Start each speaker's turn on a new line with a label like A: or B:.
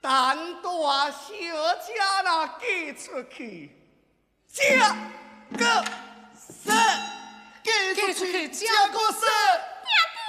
A: 单大小姐那寄出去，这个是寄出去，这个是